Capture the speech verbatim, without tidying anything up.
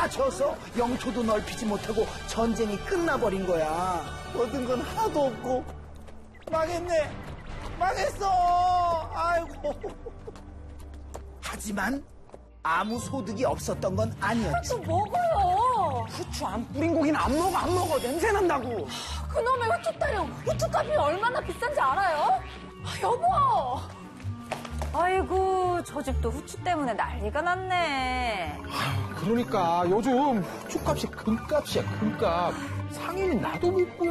다 져서 영토도 넓히지 못하고 전쟁이 끝나버린 거야. 얻은 건 하나도 없고 망했네. 망했어. 아이고. 하지만 아무 소득이 없었던 건 아니었지. 또 먹어요. 후추 안 뿌린 고기는 안 먹어, 안 먹어. 냄새 난다고. 그놈의 후추 따령 후추값이 얼마나 비싼지 알아요? 아, 여보. 아이고, 저 집도 후추 때문에 난리가 났네. 그러니까 요즘 후추값이 금값이야, 금값. 상인이 나도 못 구해.